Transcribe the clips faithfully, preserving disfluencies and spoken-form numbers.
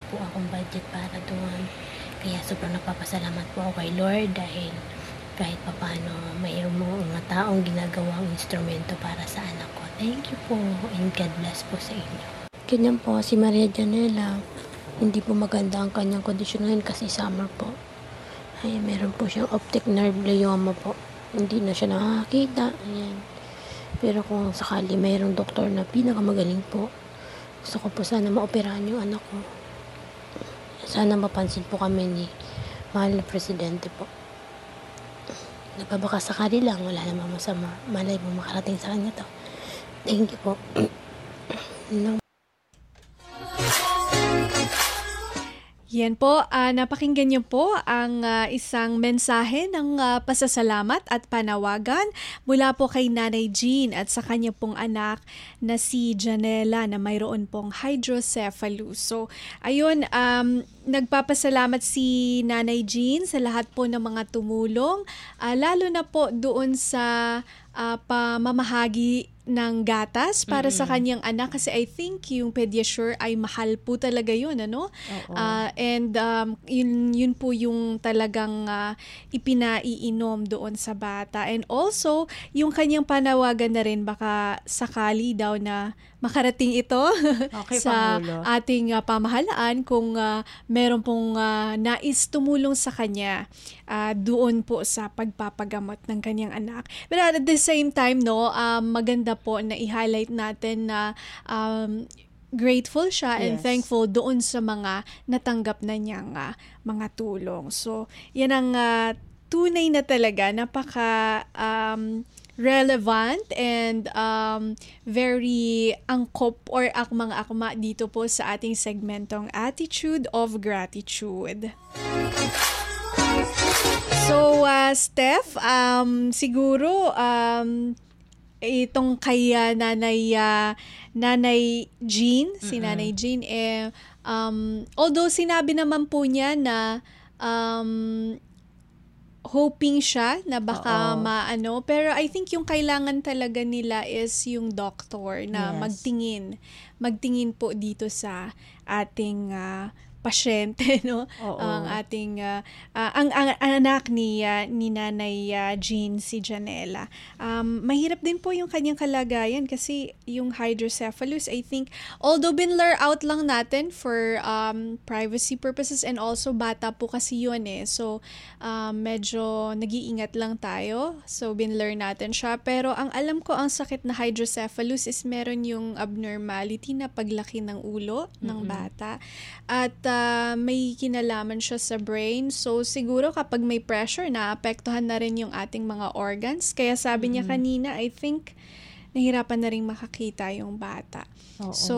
po akong budget para doon. Kaya sobrang nagpapasalamat po ako kay Lord dahil kahit papaano mayroong mga taong ginagawang instrumento para sa anak ko. Thank you po and God bless po sa inyo. Ganyan po si Maria Janela. Hindi po maganda ang kanyang kondisyon ngayon kasi summer po. Ay, meron po siyang optic nerve glioma po. Hindi na siya nakakita. Ayan. Pero kung sakali mayroong doktor na pinakamagaling po, gusto ko po sana maoperahan yung anak ko. Sana mapansin po kami ni mahal na presidente po. Nagpabaka sakali lang, wala namang masama. Malay mo makarating sa kanya to. Thank you po. No. Yan po, uh, napakinggan niyo po ang uh, isang mensahe ng uh, pasasalamat at panawagan mula po kay Nanay Jean at sa kanya pong anak na si Janela na mayroon pong hydrocephalus. So, ayun, um, nagpapasalamat si Nanay Jean sa lahat po ng mga tumulong, uh, lalo na po doon sa uh, pamamahagi ng gatas para mm-hmm. sa kanyang anak kasi I think yung Pediasure ay mahal po talaga yun, ano? Uh, and um, yun, yun po yung talagang uh, ipinaiinom doon sa bata. And also, yung kanyang panawagan na rin baka sakali daw na makarating ito okay, sa Pangulo. ating uh, pamahalaan kung uh, meron pong uh, nais tumulong sa kanya uh, doon po sa pagpapagamot ng kanyang anak. But at the same time, no, um, maganda po na i-highlight natin na um, grateful siya and yes. thankful doon sa mga natanggap na niyang uh, mga tulong. So, yan ang uh, tunay na talaga, napaka um, relevant and um, very angkop or akmang-akma dito po sa ating segmentong Attitude of Gratitude. So, uh, Steph, um, siguro um, itong kay uh, Nanay, uh, Nanay Jean, si mm-hmm. Nanay Jean, eh, um, although sinabi naman po niya na um, hoping siya na baka Oo. maano, pero I think yung kailangan talaga nila is yung doctor na yes. magtingin. Magtingin po dito sa ating uh, pasyente, no? Oo. Ang ating uh, uh, ang, ang anak ni uh, ni Nanay uh, Jean, si Janela. Um, mahirap din po yung kanyang kalagayan kasi yung hydrocephalus, I think, although binlur out lang natin for um, privacy purposes and also bata po kasi yun eh. So, um, medyo nag-iingat lang tayo. So, binlur natin siya. Pero ang alam ko, ang sakit na hydrocephalus is meron yung abnormality na paglaki ng ulo ng bata. At uh, may kinalaman siya sa brain. So, siguro kapag may pressure, naapektuhan na rin yung ating mga organs. Kaya sabi niya kanina, I think, nahirapan na rin makakita yung bata. Oo. So,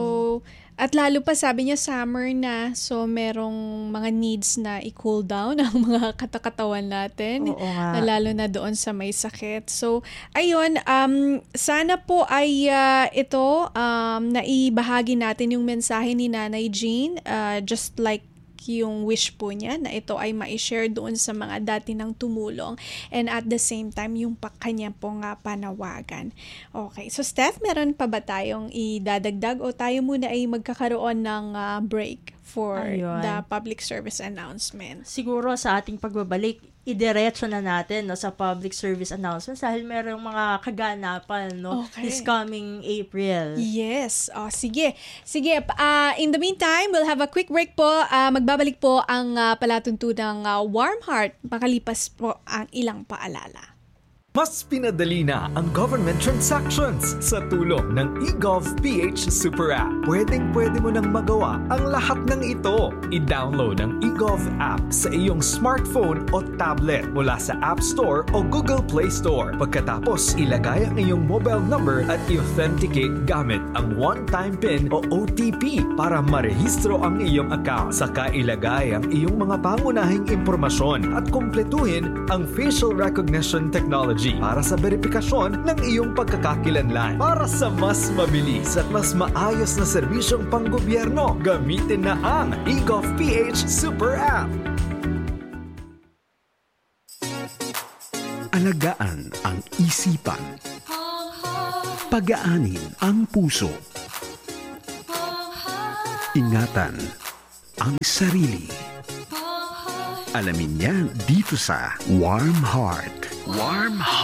at lalo pa sabi niya summer na, so merong mga needs na i-cool down ang mga katakatawan natin. Oo nga. Na lalo na doon sa may sakit. So, ayun, um, sana po ay uh, ito, um, naibahagi natin yung mensahe ni Nanay Jean, uh, just like yung wish po niya na ito ay ma-share doon sa mga dati nang tumulong and at the same time yung pa kanya pong uh, panawagan. Okay, so Steph, meron pa ba tayong idadagdag o tayo muna ay magkakaroon ng uh, break for Ayun. the public service announcement? Siguro sa ating pagbabalik, idiretso na natin no, sa public service announcements dahil merong mga kaganapan no, Okay. this coming April. Yes. Oh, sige. Sige. Uh, in the meantime, we'll have a quick break po. Uh, magbabalik po ang uh, palatuntunang uh, Warm Heart makalipas po ang ilang paalala. Mas pinadali na ang government transactions sa tulong ng eGovPH Super App. Pwedeng-pwede mo nang magawa ang lahat ng ito. I-download ang eGov app sa iyong smartphone o tablet mula sa App Store o Google Play Store. Pagkatapos, ilagay ang iyong mobile number at i-authenticate gamit ang one-time PIN o O T P para marehistro ang iyong account. Saka ilagay ang iyong mga pangunahing impormasyon at kumpletuhin ang facial recognition technology para sa verifikasyon ng iyong pagkakakilanlan. Para sa mas mabilis at mas maayos na serbisyong panggobyerno, gamitin na ang eGovPH Super App. Alagaan ang isipan. Pagaanin ang puso. Ingatan ang sarili. Alamin niya dito sa Warm Heart. Warm Heart.